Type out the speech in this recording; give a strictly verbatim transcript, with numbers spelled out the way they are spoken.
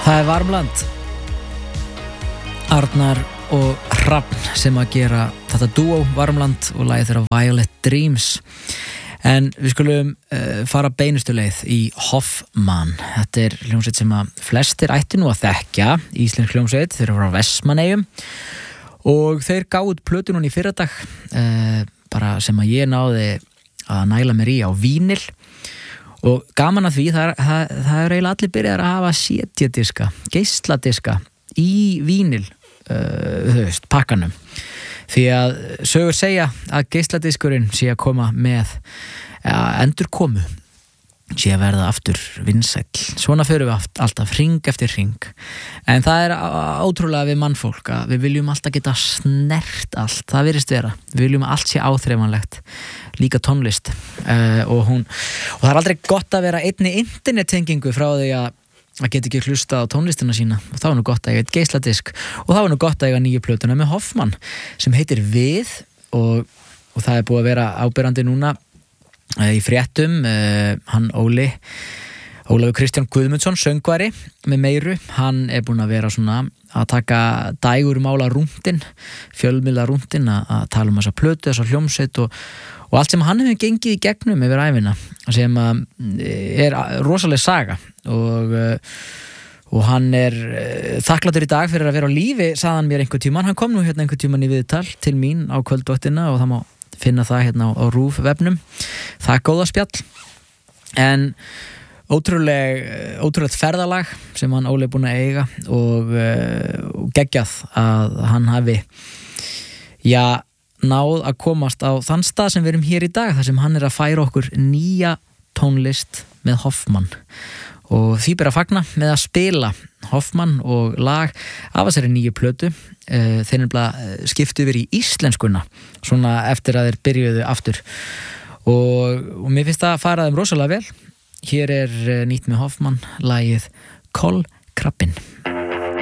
Það er Varmland, Arnar og Hrafn sem að gera þetta dúó Varmland og lagið þeirra Violet Dreams. En við skulum uh, fara beinustu leið í Hoffmann. Þetta er hljómsveit sem að flestir ættu nú að þekkja, íslensk hljómsveit, þeir eru frá Vestmannaeyjum og þeir gáðu út plötu núna í fyrradag, uh, bara sem að ég náði að næla mér í á vínil. Og gaman að því, það er, það, það er eiginlega allir byrjar að hafa setjadiska, geisladiska í vínil, uh, þú veist, pakkanum. Því að sögur segja að geisladiskurinn sé að koma með ja, endurkomu, sé að verða aftur vinsæll. Svona förum við alltaf hring eftir hring. En það er ótrúlega við mannfólk að við viljum alltaf geta snert allt, það virðist vera. Við viljum að allt sé áþreifanlegt, líka tónlist. Uh, og, hún, og það er aldrei gott að vera einni internettengingu frá því að að geta ekki hlusta á tónlistina sína og það var nú gott að eiga eitt geisladisk og það var nú gott að eiga nýju plötuna með Hoffmann sem heitir Við og, og það er búið að vera áberandi núna uh, í fréttum uh, hann Óli Ólafur Kristján Guðmundsson, söngvari með Meiru, hann er búin að vera svona að taka dægur mála rúndin, fjölmiðla rúndin að, að tala um þessa plötu, þessa hljómsveit og Og allt sem hann hefur gengið í gegnum yfir ævina sem er rosaleg saga og, og hann er þakklátur í dag fyrir að vera á lífi, sagði hann mér einhvern tímann. Hann kom nú hérna einhvern tímann í viðtal til mín á kvöldvaktina og það má finna það hérna á, á RÚV vefnum. Það er góða spjall. En ótrúleg, ótrúlegt ferðalag sem hann Óli er búin að eiga og, og geggjað að hann hafi, já, náð að komast á þann stað sem við erum hér í dag þar sem hann er að færa okkur nýja tónlist með Hoffmann og því ber að fagna með að spila Hoffmann og lag af þessari nýju plötu. Þeir nefnilega skiptu yfir í íslenskuna svona eftir að þeir byrjuðu aftur og, og mér finnst það að fara þeim rosalega vel. Hér er nýtt með Hoffmann lagið Kolkrabbinn.